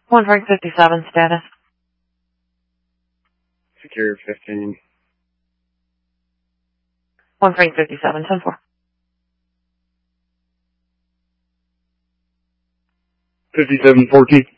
1 Frank 57 status. Secure 15. 1 Frank 57, 10-4. 57-14.